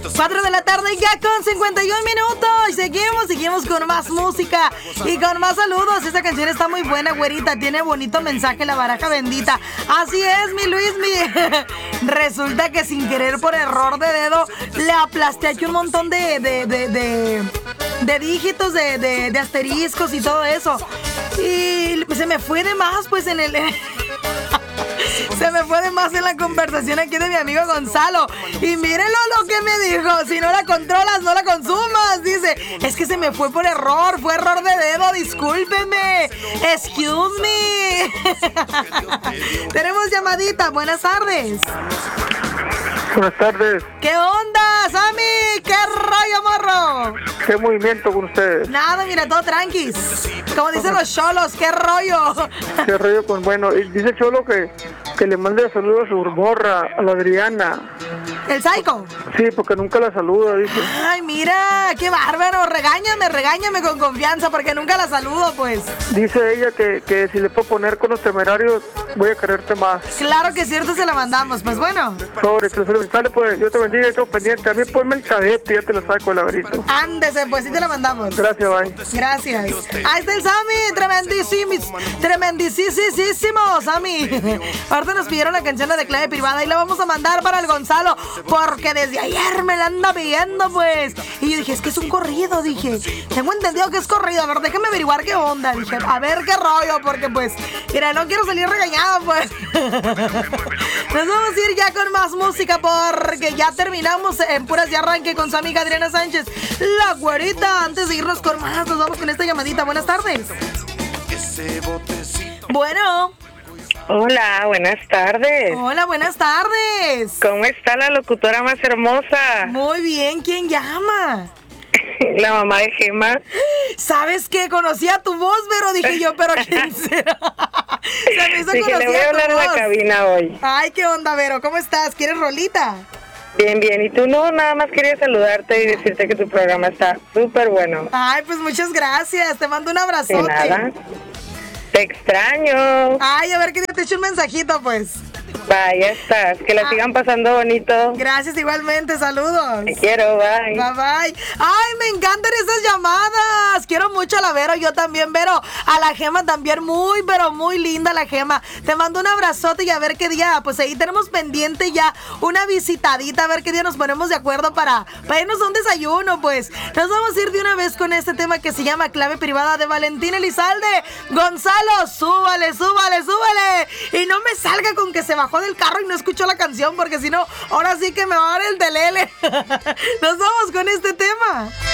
4 de la tarde ya con 51 minutos. Seguimos con más música y con más saludos. Esta canción está muy buena, güerita. Tiene bonito mensaje, la baraja bendita. Así es, mi Luis. Resulta que sin querer, por error de dedo, le aplasté aquí un montón de dígitos, de asteriscos y todo eso. Y se me fue de más, pues, se me fue de más en la conversación aquí de mi amigo Gonzalo. Y mírenlo lo que me dijo: si no la controlas, no la consumas. Dice, es que se me fue por error. Fue error de dedo, discúlpeme. Excuse me. Tenemos llamadita, buenas tardes. Buenas tardes. ¿Qué onda, Sammy? ¿Qué rollo, morro? ¿Qué movimiento con ustedes? Nada, mira, todo tranquis. Como dicen los cholos, ¿qué rollo? ¿Qué rollo con bueno? Y dice Cholo que le mande saludos a su morra, a la Adriana. ¿El Psycho? Sí, porque nunca la saluda, dice. Ay, mira, qué bárbaro. Regáñame con confianza porque nunca la saludo, pues. Dice ella que si le puedo poner con los Temerarios, voy a quererte más. Claro que cierto, se la mandamos. Pues bueno. Sobre, que sale, pues, yo te bendiga y todo pendiente. A mí ponme el cadete, ya te lo saco el laberinto. Ándese, pues sí te la mandamos. Gracias, bye. Gracias. Ahí está el Sammy, tremendísimo, Sammy. Ahorita nos pidieron la canción de clave privada y la vamos a mandar para el Gonzalo, porque desde ayer me la anda pidiendo, pues. Y yo dije, es que es un corrido, dije. Tengo entendido que es corrido, a ver, déjame averiguar qué onda. Dije, a ver qué rollo, porque pues, mira, no quiero salir regañada, pues. Nos vamos a ir ya con más música, porque ya terminamos en puras de arranque con su amiga Adriana Sánchez, la güerita. Antes de irnos con más, nos vamos con esta llamadita. Buenas tardes. Bueno. Hola, buenas tardes. Hola, buenas tardes. ¿Cómo está la locutora más hermosa? Muy bien, ¿quién llama? La mamá de Gema. ¿Sabes qué? Conocía tu voz, pero dije yo, ¿pero quién será? Se me hizo Dije, le voy a hablar en la cabina hoy. Ay, ¿qué onda, Vero? ¿Cómo estás? ¿Quieres rolita? Bien, bien. ¿Y tú no? Nada más quería saludarte y decirte que tu programa está súper bueno. Ay, pues muchas gracias. Te mando un abrazote. De nada. Te extraño. Ay, a ver que te echo un mensajito, pues. Vaya estás. Que la sigan pasando bonito. Gracias, igualmente. Saludos. Te quiero, bye. Bye, bye. Ay, me encantan esas llamadas. Quiero mucho a la Vero, yo también, Vero. A la Gema también, muy, pero muy linda la Gema. Te mando un abrazote y a ver qué día, pues ahí tenemos pendiente ya una visitadita, a ver qué día nos ponemos de acuerdo para irnos a un desayuno, pues. Nos vamos a ir de una vez con este tema que se llama Clave Privada de Valentín Elizalde. Gonzalo, súbale. Y no me salga con que se bajó del carro y no escuchó la canción, porque si no, ahora sí que me va a dar el telele. Nos vamos con este tema.